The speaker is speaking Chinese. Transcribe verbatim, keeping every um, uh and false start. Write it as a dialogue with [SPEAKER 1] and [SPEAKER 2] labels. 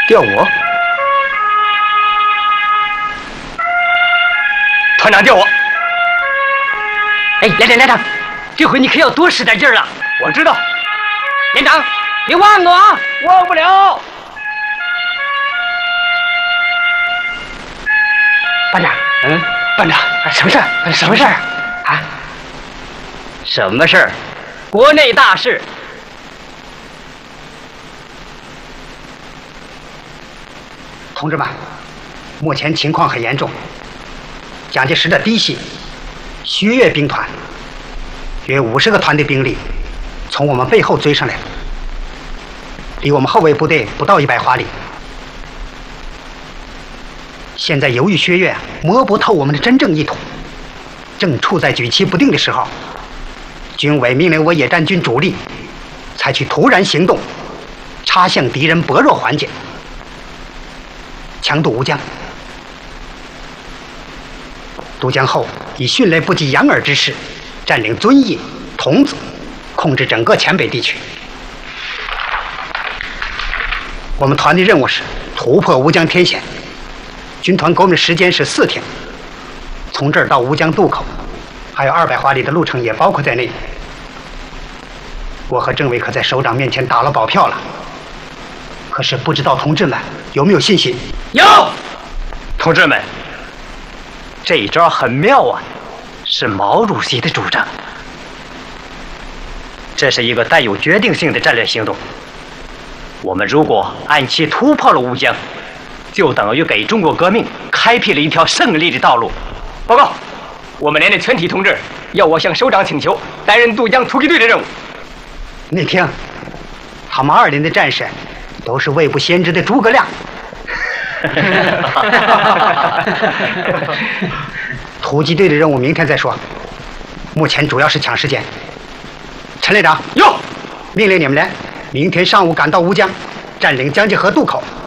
[SPEAKER 1] 调我？团长调我。
[SPEAKER 2] 哎，连长连长，这回你可要多使点劲儿了。
[SPEAKER 1] 我知道。
[SPEAKER 2] 连长，别忘了啊！
[SPEAKER 1] 忘不了。
[SPEAKER 2] 班长，
[SPEAKER 1] 嗯，
[SPEAKER 2] 班长，什么事儿？什么事儿啊？
[SPEAKER 1] 什么事儿？国内大事。
[SPEAKER 3] 同志们，目前情况很严重。蒋介石的嫡系徐粤兵团约五十个团队兵力从我们背后追上来了，离我们后卫部队不到一百华里。现在由于薛岳摸不透我们的真正意图，正处在举棋不定的时候，军委命令我野战军主力采取突然行动，插向敌人薄弱环节，强渡吴江。渡江后，以迅雷不及掩耳之势，占领遵义、桐梓，控制整个黔北地区。我们团的任务是突破吴江天险，军团给我们的时间是四天，从这儿到吴江渡口，还有二百华里的路程也包括在内。我和政委可在首长面前打了保票了，可是不知道同志们有没有信心？
[SPEAKER 1] 有，同志们。这一招很妙啊，是毛主席的主张。这是一个带有决定性的战略行动。我们如果按期突破了吴江，就等于给中国革命开辟了一条胜利的道路。报告，我们连的全体同志要我向首长请求担任渡江突击队的任务。
[SPEAKER 3] 你听，他们二连的战士都是未卜先知的诸葛亮。突击队的任务明天再说，目前主要是抢时间。陈连长，
[SPEAKER 1] 哟，
[SPEAKER 3] 命令你们连明天上午赶到吴江，占领江界河渡口，